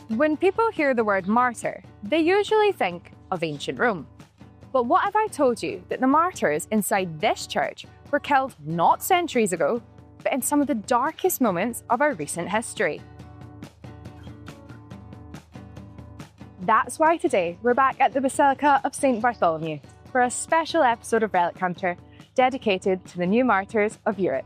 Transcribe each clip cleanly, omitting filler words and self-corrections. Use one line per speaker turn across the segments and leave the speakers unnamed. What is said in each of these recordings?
When people hear the word martyr, they usually think of ancient Rome. But what if I told you that the martyrs inside this church were killed not centuries ago, but in some of the darkest moments of our recent history? That's why today we're back at the Basilica of St. Bartholomew for a special episode of Relic Hunter dedicated to the new martyrs of Europe.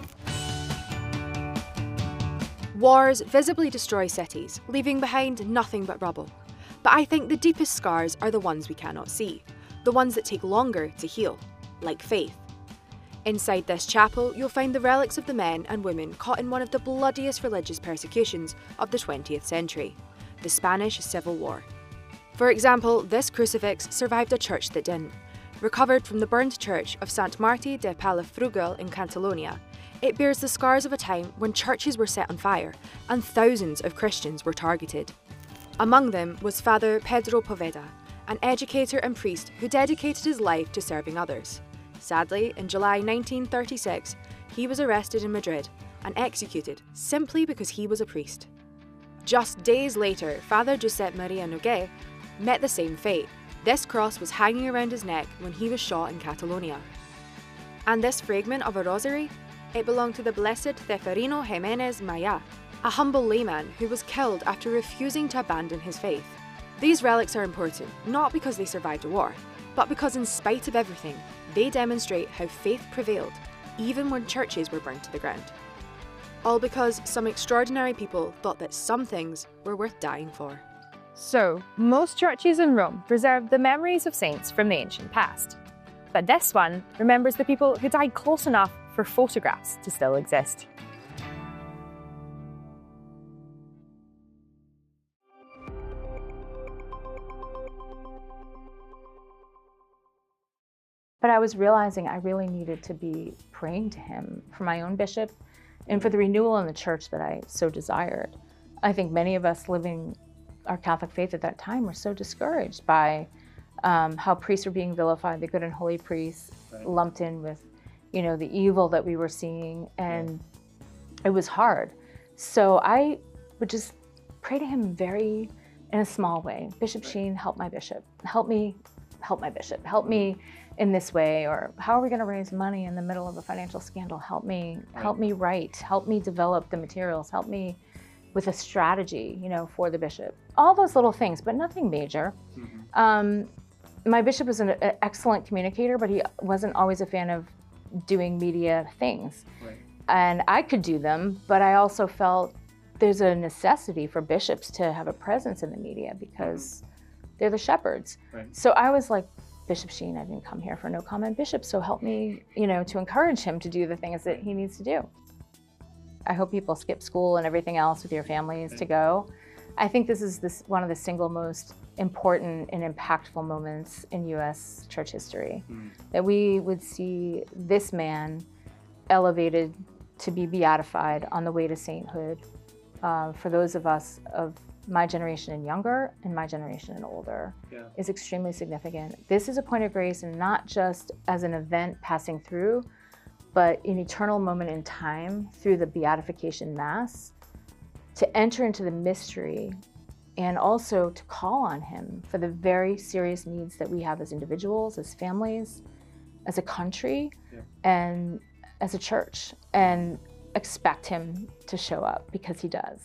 Wars visibly destroy cities, leaving behind nothing but rubble. But I think the deepest scars are the ones we cannot see, the ones that take longer to heal, like faith. Inside this chapel, you'll find the relics of the men and women caught in one of the bloodiest religious persecutions of the 20th century, the Spanish Civil War. For example, this crucifix survived a church that didn't. Recovered from the burned church of Sant Martí de Palafrugell in Catalonia, it bears the scars of a time when churches were set on fire and thousands of Christians were targeted. Among them was Father Pedro Poveda, an educator and priest who dedicated his life to serving others. Sadly, in July 1936, he was arrested in Madrid and executed simply because he was a priest. Just days later, Father Josep Maria Noguer met the same fate. This cross was hanging around his neck when he was shot in Catalonia. And this fragment of a rosary? It belonged to the Blessed Ceferino Jimenez Maya, a humble layman who was killed after refusing to abandon his faith. These relics are important, not because they survived a war, but because in spite of everything, they demonstrate how faith prevailed, even when churches were burned to the ground. All because some extraordinary people thought that some things were worth dying for.
So, most churches in Rome preserve the memories of saints from the ancient past. But this one remembers the people who died close enough for photographs to still exist.
But I was realizing I really needed to be praying to him for my own bishop and for the renewal in the church that I so desired. I think many of us living our Catholic faith at that time were so discouraged by how priests were being vilified, the good and holy priests lumped in with, the evil that we were seeing, and it was hard. So I would just pray to him in a small way. Bishop Sheen, help my bishop. Help me help my bishop. Help me in this way. Or how are we going to raise money in the middle of a financial scandal? Help me write. Help me develop the materials. Help me with a strategy, for the bishop. All those little things, but nothing major. My bishop was an excellent communicator, but he wasn't always a fan of doing media things. And I could do them, but I also felt there's a necessity for bishops to have a presence in the media because they're the shepherds. So I was like, Bishop Sheen, I didn't come here for no comment bishop, so help me, to encourage him to do the things that he needs to do. I hope people skip school and everything else with your families to go. I think this is one of the single most important and impactful moments in U.S. church history, that we would see this man elevated to be beatified on the way to sainthood for those of us of my generation and younger and my generation and older is extremely significant. This is a point of grace, and not just as an event passing through, but an eternal moment in time through the beatification mass to enter into the mystery and also to call on him for the very serious needs that we have as individuals, as families, as a country, and as a church, and expect him to show up because he does.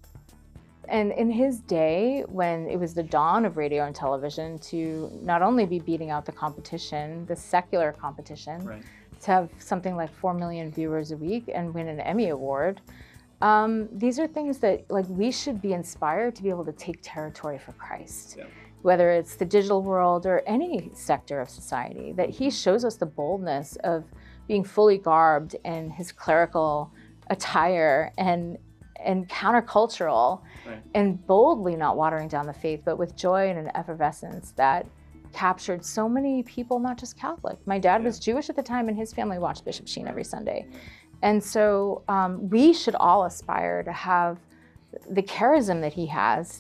And in his day, when it was the dawn of radio and television, to not only be beating out the competition, the secular competition, to have something like 4 million viewers a week and win an Emmy Award, these are things that we should be inspired to be able to take territory for Christ. Whether it's the digital world or any sector of society, that he shows us the boldness of being fully garbed in his clerical attire and countercultural, and boldly not watering down the faith, but with joy and an effervescence that captured so many people, not just Catholic. My dad was Jewish at the time, and his family watched Bishop Sheen every Sunday. And so we should all aspire to have the charism that he has